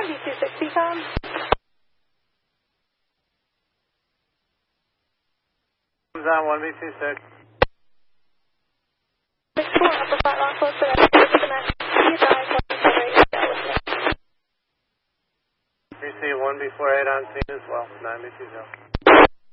B260 com. Comes on 1B26. 64 Upper Flat Rock, close to that. Disconnect. Be advised, BC 1B48 on scene as well. 9B20.